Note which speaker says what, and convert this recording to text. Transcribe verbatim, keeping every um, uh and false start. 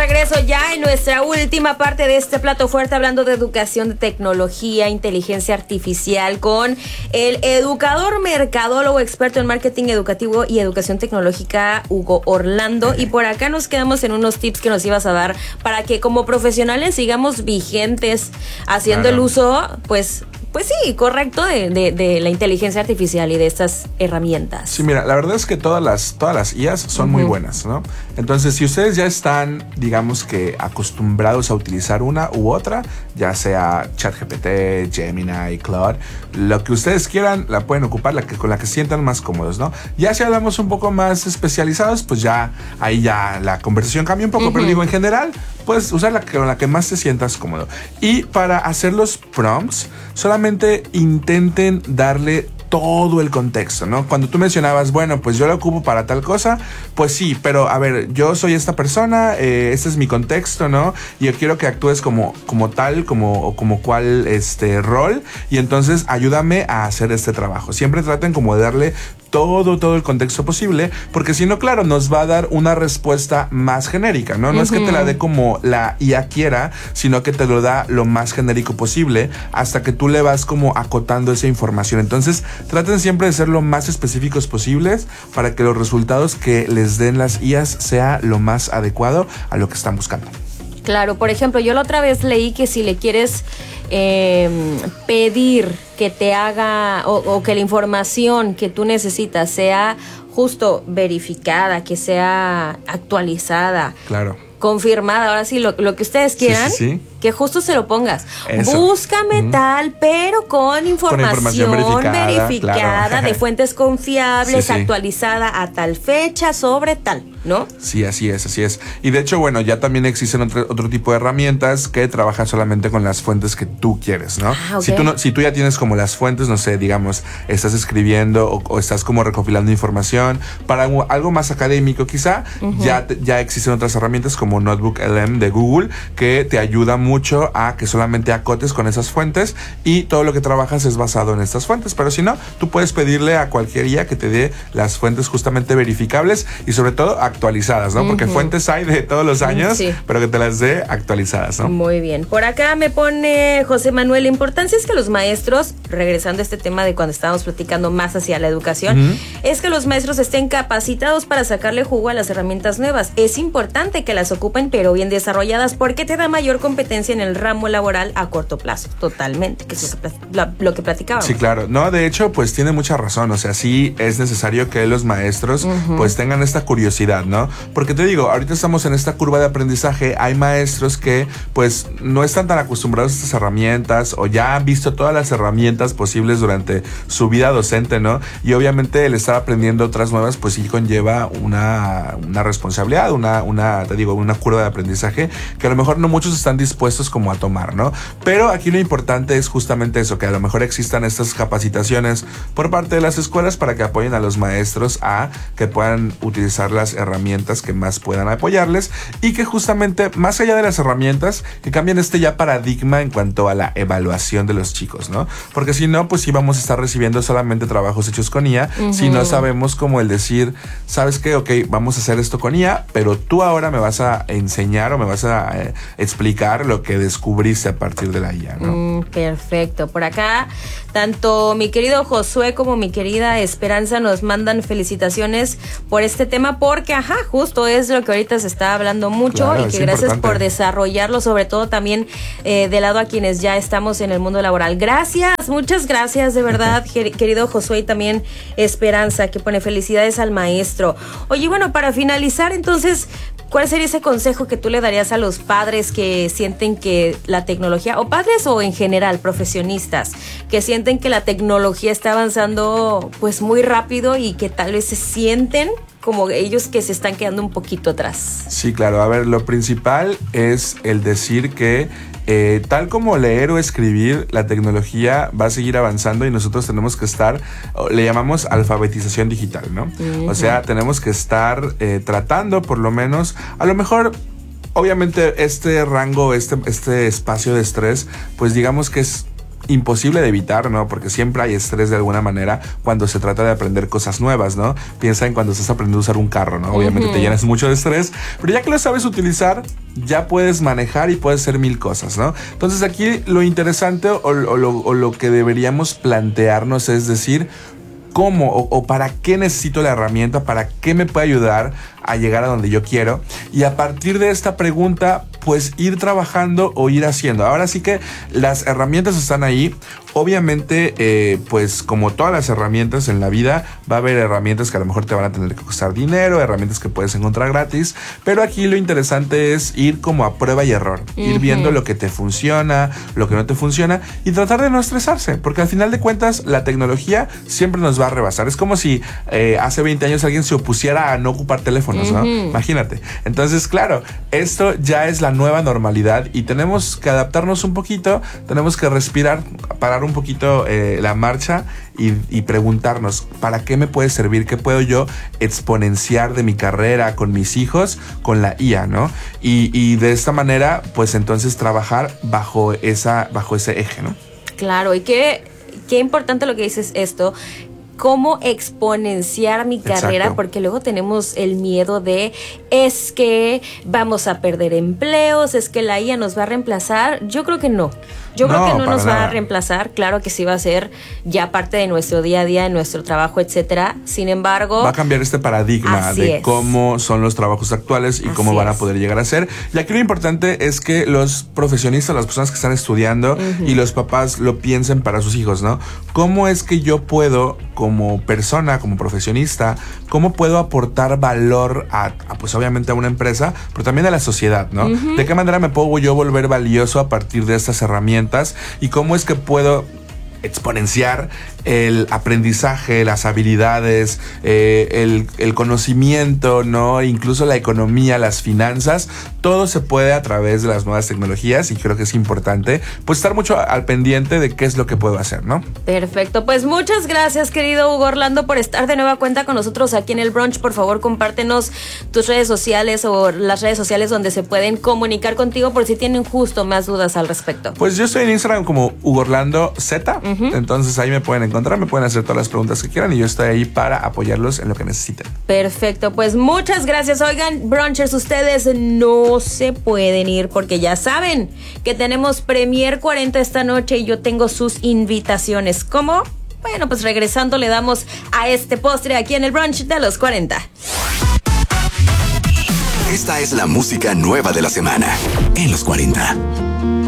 Speaker 1: regreso ya en nuestra última parte de este plato fuerte, hablando de educación, de tecnología, inteligencia artificial, con el educador, mercadólogo, experto en marketing educativo y educación tecnológica, Hugo Orlando. Y por acá nos quedamos en unos tips que nos ibas a dar para que como profesionales sigamos vigentes haciendo claro. el uso, pues... Pues sí, correcto, de, de, de la inteligencia artificial y de estas herramientas.
Speaker 2: Sí, mira, la verdad es que todas las, todas las I As son uh-huh. muy buenas, ¿no? Entonces, si ustedes ya están, digamos que acostumbrados a utilizar una u otra, ya sea ChatGPT, Gemini, Claude, lo que ustedes quieran, la pueden ocupar, la que, con la que se sientan más cómodos, ¿no? Ya si hablamos un poco más especializados, pues ya ahí ya la conversación cambia un poco, uh-huh. pero digo, en general, puedes usar la que, con la que más te sientas cómodo. Y para hacer los prompts, solamente intenten darle todo el contexto, ¿no? Cuando tú mencionabas, bueno, pues yo lo ocupo para tal cosa, pues sí, pero a ver, yo soy esta persona, eh, este es mi contexto, ¿no? Y yo quiero que actúes como, como tal, como, o como cual este rol, y entonces ayúdame a hacer este trabajo. Siempre traten como de darle todo, todo el contexto posible, porque si no, claro, nos va a dar una respuesta más genérica, ¿no? No uh-huh. es que te la dé como la I A quiera, sino que te lo da lo más genérico posible hasta que tú le vas como acotando esa información. Entonces, traten siempre de ser lo más específicos posibles para que los resultados que les den las I As sea lo más adecuado a lo que están buscando.
Speaker 1: Claro, por ejemplo, yo la otra vez leí que si le quieres eh, pedir que te haga o, o que la información que tú necesitas sea justo verificada, que sea actualizada.
Speaker 2: Claro.
Speaker 1: Confirmada, ahora sí, lo, lo que ustedes quieran, sí, sí, sí. que justo se lo pongas. Eso. Búscame uh-huh. tal, pero con información, con información verificada, verificada claro. de fuentes confiables, sí, sí. actualizada a tal fecha, sobre tal, ¿no?
Speaker 2: Sí, así es, así es. Y de hecho, bueno, ya también existen otro, otro tipo de herramientas que trabajan solamente con las fuentes que tú quieres, ¿no? Ah, okay. Si tú no, si tú ya tienes como las fuentes, no sé, digamos, estás escribiendo o, o estás como recopilando información para algo, algo más académico quizá, uh-huh. ya, ya existen otras herramientas como Notebook L M de Google que te ayuda mucho a que solamente acotes con esas fuentes y todo lo que trabajas es basado en estas fuentes. Pero si no, tú puedes pedirle a cualquier I A que te dé las fuentes justamente verificables y sobre todo actualizadas, ¿no? Uh-huh. Porque fuentes hay de todos los años, sí. pero que te las dé actualizadas, ¿no?
Speaker 1: Muy bien. Por acá me pone José Manuel, la importancia es que los maestros, regresando a este tema de cuando estábamos platicando más hacia la educación, uh-huh. es que los maestros estén capacitados para sacarle jugo a las herramientas nuevas. Es importante que las ocupen, pero bien desarrolladas, porque te da mayor competencia en el ramo laboral a corto plazo. Totalmente, que es lo, lo que platicábamos.
Speaker 2: Sí, claro. No, de hecho, pues tiene mucha razón. O sea, sí es necesario que los maestros uh-huh. pues tengan esta curiosidad, ¿no? Porque te digo, ahorita estamos en esta curva de aprendizaje. Hay maestros que pues no están tan acostumbrados a estas herramientas o ya han visto todas las herramientas posibles durante su vida docente, ¿no? Y obviamente el estar aprendiendo otras nuevas pues sí conlleva una, una responsabilidad, una, una, te digo, una curva de aprendizaje que a lo mejor no muchos están dispuestos como a tomar, ¿no? Pero aquí lo importante es justamente eso, que a lo mejor existan estas capacitaciones por parte de las escuelas para que apoyen a los maestros a que puedan utilizar las herramientas que más puedan apoyarles y que justamente más allá de las herramientas que cambien este ya paradigma en cuanto a la evaluación de los chicos, ¿no? Porque si no, pues sí vamos a estar recibiendo solamente trabajos hechos con I A, uh-huh. si no sabemos como el decir, ¿sabes qué? Ok, vamos a hacer esto con I A, pero tú ahora me vas a enseñar o me vas a eh, explicar lo que descubriste a partir de la I A, ¿no?
Speaker 1: Mm, perfecto. Por acá, tanto mi querido Josué como mi querida Esperanza nos mandan felicitaciones por este tema, porque, ajá, justo es lo que ahorita se está hablando mucho, claro, y que gracias importante. Por desarrollarlo, sobre todo también eh, de lado a quienes ya estamos en el mundo laboral. Gracias, muchas gracias, de verdad, querido Josué, y también Esperanza, que pone felicidades al maestro. Oye, bueno, para finalizar, entonces, ¿cuál sería ese consejo que tú le darías a los padres que sienten que la tecnología, o padres o en general profesionistas, que sienten que la tecnología está avanzando pues muy rápido y que tal vez se sienten como ellos que se están quedando un poquito atrás?
Speaker 2: Sí, claro. A ver, lo principal es el decir que Eh, tal como leer o escribir, la tecnología va a seguir avanzando y nosotros tenemos que estar, le llamamos alfabetización digital, ¿no? Uh-huh. O sea, tenemos que estar eh, tratando, por lo menos, a lo mejor, obviamente este rango, este, este espacio de estrés, pues digamos que es imposible de evitar, ¿no? Porque siempre hay estrés de alguna manera cuando se trata de aprender cosas nuevas, ¿no? Piensa en cuando estás aprendiendo a usar un carro, ¿no? Obviamente uh-huh. te llenas mucho de estrés, pero ya que lo sabes utilizar, ya puedes manejar y puedes hacer mil cosas, ¿no? Entonces aquí lo interesante o, o, lo, o lo que deberíamos plantearnos es decir, ¿cómo o, o para qué necesito la herramienta? ¿Para qué me puede ayudar a llegar a donde yo quiero? Y a partir de esta pregunta, pues ir trabajando o ir haciendo. Ahora sí que las herramientas están ahí. Obviamente, eh, pues como todas las herramientas en la vida, va a haber herramientas que a lo mejor te van a tener que costar dinero, herramientas que puedes encontrar gratis, pero aquí lo interesante es ir como a prueba y error, uh-huh. ir viendo lo que te funciona, lo que no te funciona y tratar de no estresarse, porque al final de cuentas la tecnología siempre nos va a rebasar. Es como si eh, hace veinte años alguien se opusiera a no ocupar teléfonos, uh-huh. ¿no? Imagínate. Entonces, claro, esto ya es la nueva normalidad y tenemos que adaptarnos un poquito, tenemos que respirar, parar un poquito eh, la marcha y, y preguntarnos ¿para qué me puede servir? ¿Qué puedo yo exponenciar de mi carrera con mis hijos con la I A, ¿no? Y, y de esta manera, pues entonces trabajar bajo esa, bajo ese eje, ¿no?
Speaker 1: Claro, y qué, qué importante lo que dices esto. Cómo exponenciar mi carrera, Exacto. porque luego tenemos el miedo de es que vamos a perder empleos, es que la I A nos va a reemplazar. Yo creo que no. Yo creo no, que no nos nada. va a reemplazar. Claro que sí va a ser ya parte de nuestro día a día, de nuestro trabajo, etcétera. Sin embargo,
Speaker 2: va a cambiar este paradigma de
Speaker 1: es.
Speaker 2: cómo son los trabajos actuales y
Speaker 1: así
Speaker 2: cómo van
Speaker 1: es.
Speaker 2: a poder llegar a ser. Y aquí lo importante es que los profesionistas, las personas que están estudiando uh-huh. y los papás lo piensen para sus hijos, ¿no? ¿Cómo es que yo puedo, como persona, como profesionista, cómo puedo aportar valor a, a pues obviamente a una empresa, pero también a la sociedad, ¿no? Uh-huh. ¿De qué manera me puedo yo volver valioso a partir de estas herramientas? Y cómo es que puedo exponenciar el aprendizaje, las habilidades, eh, el, el conocimiento, ¿no? Incluso la economía, las finanzas, todo se puede a través de las nuevas tecnologías y creo que es importante pues estar mucho al pendiente de qué es lo que puedo hacer, ¿no?
Speaker 1: Perfecto, pues muchas gracias, querido Hugo Orlando, por estar de nueva cuenta con nosotros aquí en el Brunch. Por favor, compártenos tus redes sociales o las redes sociales donde se pueden comunicar contigo por si tienen justo más dudas al respecto.
Speaker 2: Pues yo estoy en Instagram como Hugo Orlando Z, uh-huh. entonces ahí me pueden encontrar, me pueden hacer todas las preguntas que quieran y yo estoy ahí para apoyarlos en lo que necesiten.
Speaker 1: Perfecto, pues muchas gracias. Oigan, Brunchers, ustedes no se pueden ir porque ya saben que tenemos Premier cuarenta esta noche y yo tengo sus invitaciones. ¿Cómo? Bueno, pues regresando le damos a este postre aquí en el Brunch de los cuarenta.
Speaker 3: Esta es la música nueva de la semana en los cuarenta.